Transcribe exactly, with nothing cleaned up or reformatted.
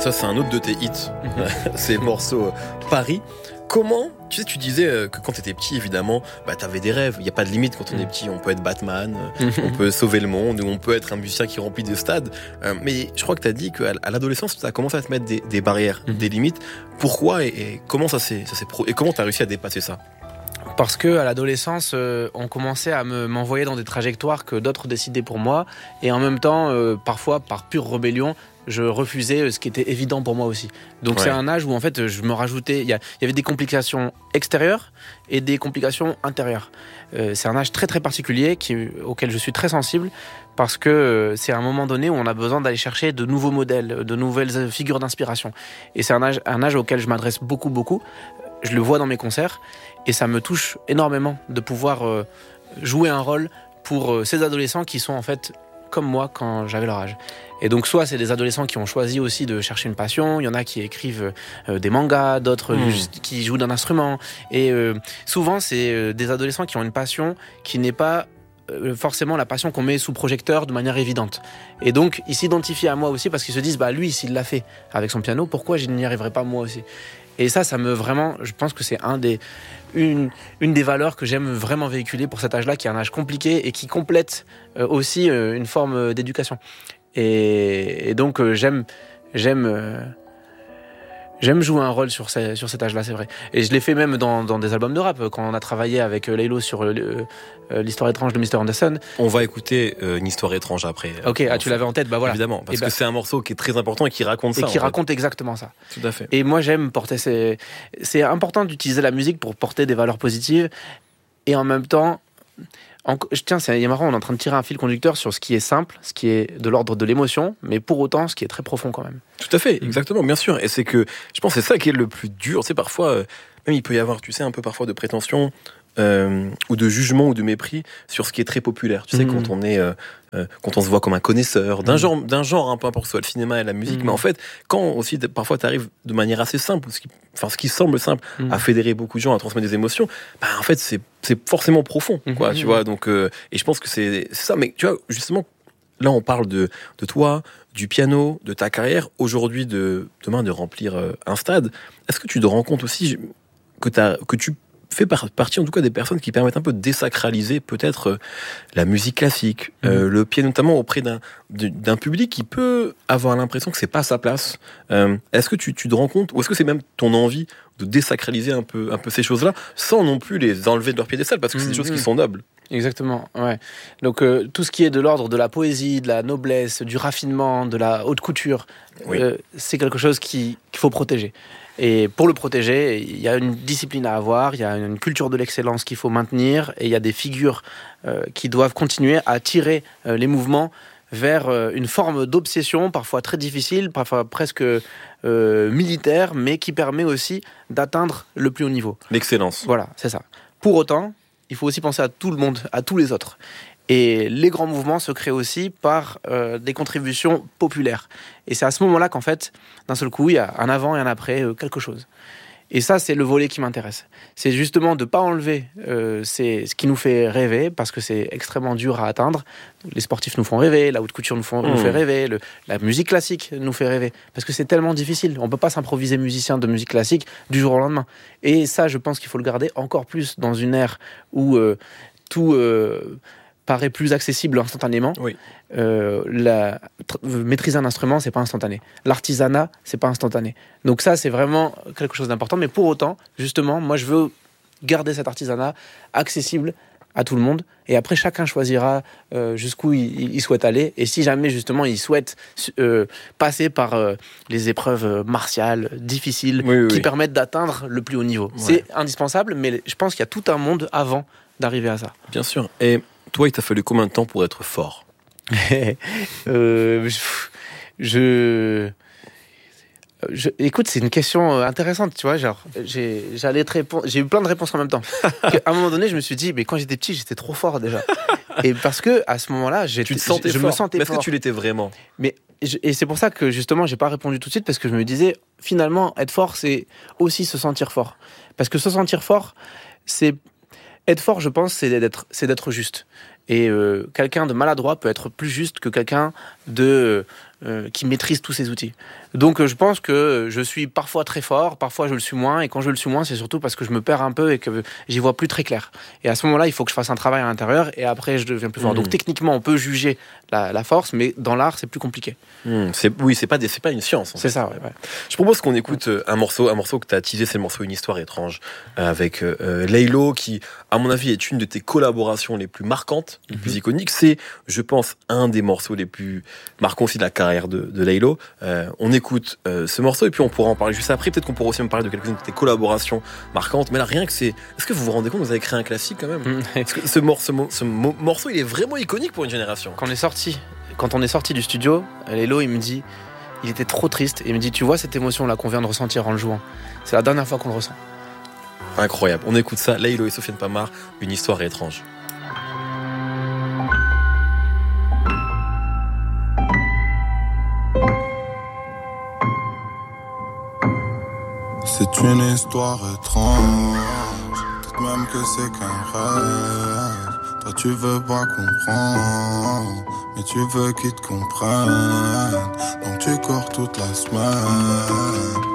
Ça, c'est un autre de tes hits. C'est le morceau Paris. Comment, tu sais, tu disais que quand tu étais petit, évidemment, bah, tu avais des rêves. Il n'y a pas de limite quand on est petit. On peut être Batman, on peut sauver le monde, ou on peut être un musicien qui remplit des stades. Euh, mais je crois que tu as dit qu'à l'adolescence, tu as commencé à te mettre des, des barrières, mm-hmm. des limites. Pourquoi et, et comment ça s'est, ça s'est pro- et comment tu as réussi à dépasser ça? Parce que à l'adolescence, euh, on commençait à me, m'envoyer dans des trajectoires que d'autres décidaient pour moi. Et en même temps, euh, parfois, par pure rébellion, je refusais ce qui était évident pour moi aussi. Donc ouais. C'est un âge où en fait je me rajoutais, il y, y avait des complications extérieures et des complications intérieures. Euh, c'est un âge très très particulier qui, auquel je suis très sensible parce que euh, c'est un moment donné où on a besoin d'aller chercher de nouveaux modèles, de nouvelles figures d'inspiration. Et c'est un âge, un âge auquel je m'adresse beaucoup beaucoup. Je le vois dans mes concerts et ça me touche énormément de pouvoir euh, jouer un rôle pour euh, ces adolescents qui sont en fait comme moi quand j'avais leur âge. Et donc soit c'est des adolescents qui ont choisi aussi de chercher une passion, il y en a qui écrivent euh, des mangas, d'autres mmh. qui jouent d'un instrument. Et euh, souvent c'est euh, des adolescents qui ont une passion qui n'est pas euh, forcément la passion qu'on met sous projecteur de manière évidente. Et donc ils s'identifient à moi aussi parce qu'ils se disent bah lui s'il l'a fait avec son piano, pourquoi je n'y arriverai pas moi aussi? Et ça, ça me vraiment, je pense que c'est un des, une, une des valeurs que j'aime vraiment véhiculer pour cet âge-là, qui est un âge compliqué et qui complète euh, aussi euh, une forme d'éducation. Et, et donc euh, j'aime, j'aime, euh, j'aime jouer un rôle sur, ces, sur cet âge-là, c'est vrai. Et je l'ai fait même dans, dans des albums de rap, quand on a travaillé avec euh, Laylo sur euh, euh, l'histoire étrange de mister Anderson. On va écouter euh, une histoire étrange après. Ok, ah, tu l'avais en tête, bah voilà. Évidemment, parce et que bah, c'est un morceau qui est très important et qui raconte et ça. Et qui raconte fait. exactement ça. Tout à fait. Et moi j'aime porter ces... C'est important d'utiliser la musique pour porter des valeurs positives et en même temps... En... Tiens, c'est marrant, on est en train de tirer un fil conducteur sur ce qui est simple, ce qui est de l'ordre de l'émotion, mais pour autant, ce qui est très profond quand même. Tout à fait, exactement, bien sûr. Et c'est que, je pense que c'est ça qui est le plus dur. Tu sais, parfois, euh, même il peut y avoir, tu sais, un peu parfois de prétention, euh, ou de jugement, ou de mépris sur ce qui est très populaire. Tu sais, mmh. quand on est, euh, euh, quand on se voit comme un connaisseur d'un mmh. genre, d'un genre, un peu importe soit le cinéma et la musique. Mmh. Mais en fait, quand aussi, parfois, tu arrives de manière assez simple, ce qui, enfin, ce qui semble simple, mmh. à fédérer beaucoup de gens, à transmettre des émotions, bah, en fait, c'est, c'est forcément profond, quoi, mmh. tu vois. Donc, euh, et je pense que c'est, c'est ça. Mais tu vois, justement, là, on parle de, de toi, du piano, de ta carrière, aujourd'hui, de, demain, de remplir euh, un stade. Est-ce que tu te rends compte aussi que, t'as, que tu fais partie, en tout cas, des personnes qui permettent un peu de désacraliser, peut-être, euh, la musique classique, mmh. euh, le piano, notamment auprès d'un, d'un public qui peut avoir l'impression que c'est pas sa place. Euh, est-ce que tu, tu te rends compte, ou est-ce que c'est même ton envie de désacraliser un peu, un peu ces choses-là, sans non plus les enlever de leur piédestal, parce que c'est mmh. des choses qui sont nobles? Exactement, ouais. Donc euh, tout ce qui est de l'ordre de la poésie, de la noblesse, du raffinement, de la haute couture, oui. euh, c'est quelque chose qui, qu'il faut protéger. Et pour le protéger, il y a une discipline à avoir, il y a une culture de l'excellence qu'il faut maintenir, et il y a des figures euh, qui doivent continuer à tirer euh, les mouvements vers euh, une forme d'obsession, parfois très difficile, parfois presque euh, militaire, mais qui permet aussi d'atteindre le plus haut niveau. L'excellence. Voilà, c'est ça. Pour autant, il faut aussi penser à tout le monde, à tous les autres. Et les grands mouvements se créent aussi par euh, des contributions populaires. Et c'est à ce moment-là qu'en fait, d'un seul coup, il y a un avant et un après, euh, quelque chose. Et ça, c'est le volet qui m'intéresse. C'est justement de ne pas enlever euh, c'est ce qui nous fait rêver, parce que c'est extrêmement dur à atteindre. Les sportifs nous font rêver, la haute couture nous, font, mmh. nous fait rêver, le, la musique classique nous fait rêver. Parce que c'est tellement difficile. On ne peut pas s'improviser musicien de musique classique du jour au lendemain. Et ça, je pense qu'il faut le garder encore plus dans une ère où euh, tout... Euh, paraît plus accessible instantanément. Oui. Euh, la, tr- maîtriser un instrument, c'est pas instantané. L'artisanat, c'est pas instantané. Donc ça, c'est vraiment quelque chose d'important. Mais pour autant, justement, moi, je veux garder cet artisanat accessible à tout le monde. Et après, chacun choisira euh, jusqu'où il, il souhaite aller. Et si jamais, justement, il souhaite euh, passer par euh, les épreuves martiales, difficiles, oui, oui, qui oui. permettent d'atteindre le plus haut niveau. Ouais. C'est indispensable, mais je pense qu'il y a tout un monde avant d'arriver à ça. Bien sûr. Et toi, il t'a fallu combien de temps pour être fort? euh, je, je, écoute, c'est une question intéressante, tu vois. Genre, j'ai, j'allais te répondre, j'ai eu plein de réponses en même temps. À un moment donné, je me suis dit, mais quand j'étais petit, j'étais trop fort déjà. Et parce que à ce moment-là, j'étais, tu te sentais je, je fort. me sentais mais fort. Est-ce que tu l'étais vraiment? Mais je, et c'est pour ça que justement, j'ai pas répondu tout de suite, parce que je me disais, finalement, être fort, c'est aussi se sentir fort. Parce que se sentir fort, c'est être fort, je pense, c'est d'être, c'est d'être juste. Et euh, quelqu'un de maladroit peut être plus juste que quelqu'un de euh, qui maîtrise tous ces outils. Donc euh, je pense que je suis parfois très fort, parfois je le suis moins, et quand je le suis moins, c'est surtout parce que je me perds un peu et que j'y vois plus très clair. Et à ce moment-là, il faut que je fasse un travail à l'intérieur, et après je deviens plus fort. Mmh. Donc techniquement, on peut juger la, la force, mais dans l'art, c'est plus compliqué. Mmh, c'est, oui, c'est pas, des, c'est pas une science. C'est fait. ça, ouais, ouais. Je propose qu'on écoute euh, un morceau, un morceau que tu as teasé, c'est le morceau Une histoire étrange, euh, avec euh, Laylo, qui, à mon avis, est une de tes collaborations les plus marquantes, les mmh. plus iconiques. C'est, je pense, un des morceaux les plus marquants aussi de la carrière de, de Laylo. Euh, on écoute euh, ce morceau et puis on pourra en parler juste après. Peut-être qu'on pourra aussi me parler de quelques-unes de tes collaborations marquantes. Mais là, rien que c'est... Est-ce que vous vous rendez compte que vous avez créé un classique quand même? Parce que ce, mor- ce, mo- ce mo- morceau, il est vraiment iconique pour une génération. Quand on est sorti, quand on est sorti du studio, Laylo, il me dit... Il était trop triste. Et il me dit, tu vois cette émotion-là qu'on vient de ressentir en le jouant? C'est la dernière fois qu'on le ressent. Incroyable. On écoute ça. Laylo et Sofiane Pamart, Une histoire étrange. C'est une histoire étrange, peut-être même que c'est qu'un rêve. Toi tu veux pas comprendre, mais tu veux qu'ils te comprennent. Donc tu cours toute la semaine,